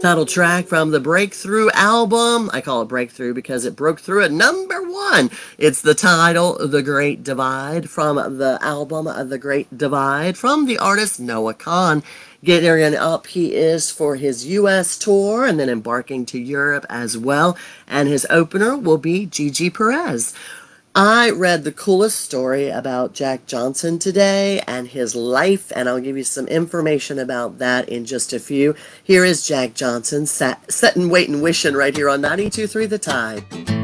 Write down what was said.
Title track from the Breakthrough album. I call it Breakthrough because it broke through at #1. It's the title, The Great Divide, from the album The Great Divide, from the artist Noah Kahan. Getting up he is for his U.S. tour and then embarking to Europe as well. And his opener will be Gigi Perez. I read the coolest story about Jack Johnson today and his life, and I'll give you some information about that in just a few. Here is Jack Johnson, sitting, waiting, wishing right here on 92.3 The Tide.